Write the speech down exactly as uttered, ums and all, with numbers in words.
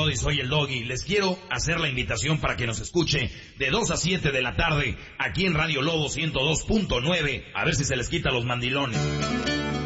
Brody, soy el Doggy. Les quiero hacer la invitación para que nos escuche de dos a siete de la tarde aquí en Radio Lobo ciento dos punto nueve. A ver si se les quita los mandilones.